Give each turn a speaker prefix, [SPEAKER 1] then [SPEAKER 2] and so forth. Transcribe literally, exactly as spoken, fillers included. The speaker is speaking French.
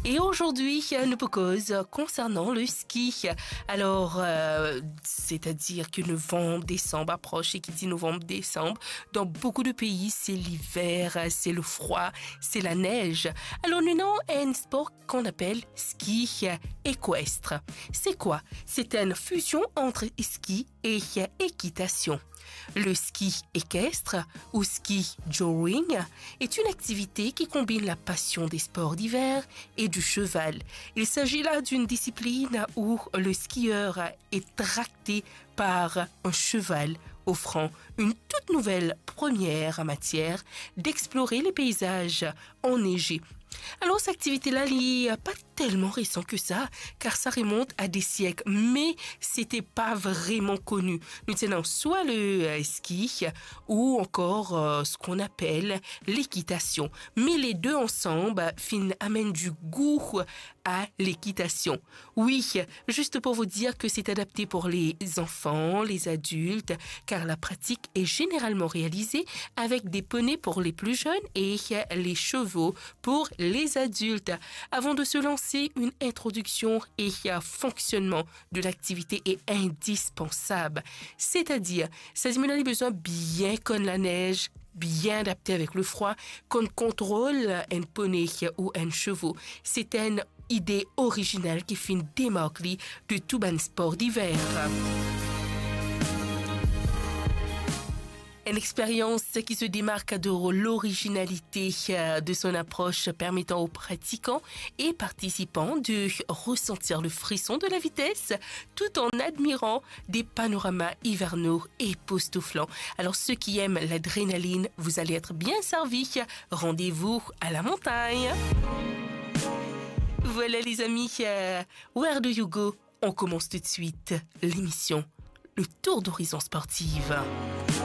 [SPEAKER 1] Et aujourd'hui, nous cause concernant le ski. Alors, euh, c'est-à-dire que novembre-décembre approche et qui dit novembre-décembre, dans beaucoup de pays, c'est l'hiver, c'est le froid, c'est la neige. Alors, nous avons un sport qu'on appelle ski équestre. C'est quoi? C'est une fusion entre ski et équitation. Le ski équestre ou ski joring est une activité qui combine la passion des sports d'hiver et du cheval. Il s'agit là d'une discipline où le skieur est tracté par un cheval, offrant une toute nouvelle première en matière d'explorer les paysages enneigés. Alors, cette activité-là n'est pas tellement récente que ça, car ça remonte à des siècles, mais c'était pas vraiment connu. Nous tenons soit le euh, ski ou encore euh, ce qu'on appelle l'équitation. Mais les deux ensemble fin, amènent du goût à l'équitation. Oui, juste pour vous dire que c'est adapté pour les enfants, les adultes, car la pratique est généralement réalisée avec des poneys pour les plus jeunes et les chevaux pour les adultes. Avant de se lancer, une introduction et un fonctionnement de l'activité est indispensable. C'est-à-dire, ça diminue les besoins bien comme la neige, bien adapté avec le froid, qu'on contrôle un poney ou un chevaux. C'est une idée originale qui fait démarquer de tout bon sport d'hiver. Une expérience qui se démarque de l'originalité de son approche permettant aux pratiquants et participants de ressentir le frisson de la vitesse tout en admirant des panoramas hivernaux époustouflants. Alors ceux qui aiment l'adrénaline, vous allez être bien servis. Rendez-vous à la montagne. Voilà les amis, euh, Where do you go? On commence tout de suite l'émission, le tour d'horizon sportive.